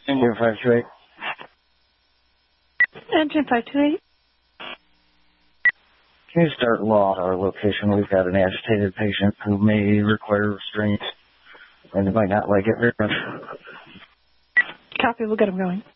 Engine 528. Engine 528. Can you start law at our location? We've got an agitated patient who may require restraint, and they might not like it very much. Copy, we'll get him going.